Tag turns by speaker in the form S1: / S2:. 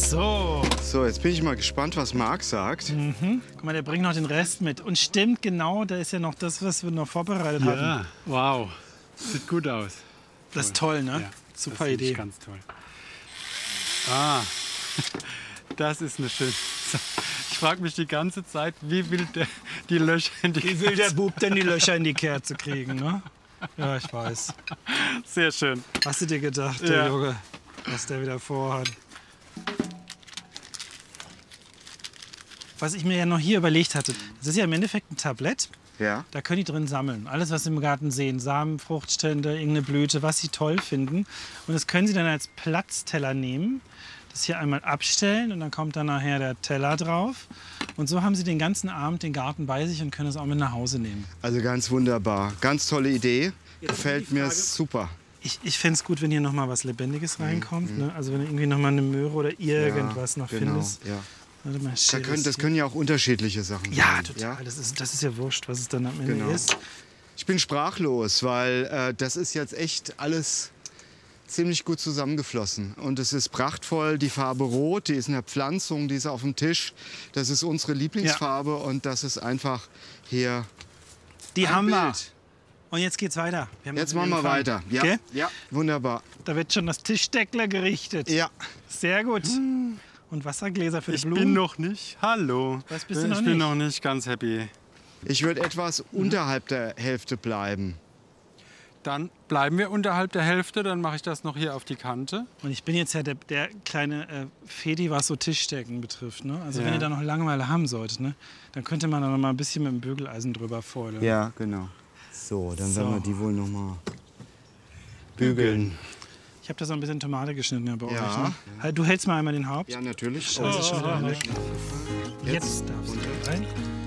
S1: So.
S2: So, jetzt bin ich mal gespannt, was Marc sagt.
S1: Guck mal, der bringt noch den Rest mit. Und stimmt genau, da ist ja noch das, was wir noch vorbereitet hatten.
S3: Ja, wow. Sieht gut aus.
S1: Das ist toll, ne?
S3: Ja,
S1: Super
S3: das
S1: Idee.
S3: Ganz toll. Ah, das ist eine schöne. Ich frage mich die ganze Zeit, wie will der die Löcher in die
S1: Wie will der Bub denn die Löcher in die Kerze kriegen, ne? Ja, ich weiß.
S3: Sehr schön.
S1: Hast du dir gedacht, der Junge, was der wieder vorhat? Was ich mir ja noch hier überlegt hatte, das ist ja im Endeffekt ein Tablett.
S2: Ja.
S1: Da können die drin sammeln. Alles, was sie im Garten sehen. Samen, Fruchtstände, irgendeine Blüte, was sie toll finden. Und das können sie dann als Platzteller nehmen. Das hier einmal abstellen und dann kommt dann nachher der Teller drauf. Und so haben sie den ganzen Abend den Garten bei sich und können es auch mit nach Hause nehmen.
S2: Also ganz wunderbar. Ganz tolle Idee.
S1: Jetzt
S2: Gefällt
S1: die
S2: mir
S1: Frage-
S2: super.
S1: Ich fände es gut, wenn hier noch mal was Lebendiges reinkommt. Ne? Also wenn du irgendwie noch mal eine Möhre oder irgendwas noch
S2: genau,
S1: findest.
S2: Ja.
S1: Warte mal,
S2: Das können ja auch unterschiedliche Sachen
S1: ja,
S2: sein.
S1: total. Das ist ja wurscht, was es dann am Ende
S2: Genau.
S1: ist.
S2: Ich bin sprachlos, weil das ist jetzt echt alles ziemlich gut zusammengeflossen. Und es ist prachtvoll. Die Farbe Rot, die ist in der Pflanzung, die ist auf dem Tisch. Das ist unsere Lieblingsfarbe und das ist einfach hier
S1: Die
S2: ein
S1: haben wir.
S2: Bild.
S1: Und jetzt geht's weiter.
S2: Jetzt machen wir weiter. Ja,
S1: Okay?
S2: ja, wunderbar.
S1: Da wird schon das Tischdeckler gerichtet.
S2: Ja.
S1: Sehr gut. Und Wassergläser für die
S3: Ich
S1: Blumen.
S3: bin noch nicht. Hallo.
S1: Was bist du
S3: ich
S1: noch
S3: bin
S1: nicht?
S3: noch nicht ganz happy.
S2: Ich würde etwas unterhalb der Hälfte bleiben.
S3: Dann bleiben wir unterhalb der Hälfte. Dann mache ich das noch hier auf die Kante.
S1: Und ich bin jetzt ja der kleine Fedi, was so Tischdecken betrifft. Ne? Also
S3: Ja.
S1: wenn ihr da noch Langeweile haben solltet, ne? Dann könnte man da noch mal ein bisschen mit dem Bügeleisen drüber fordern.
S2: Ja, genau. So, dann
S1: So.
S2: werden wir die wohl noch mal bügeln.
S1: Ich habe da so ein bisschen Tomate geschnitten ja, bei
S2: Ja.
S1: euch. Ne? Halt, du hältst mal einmal den Haupt.
S2: Ja, natürlich.
S1: Das ist schon wieder weg. Jetzt darfst du rein.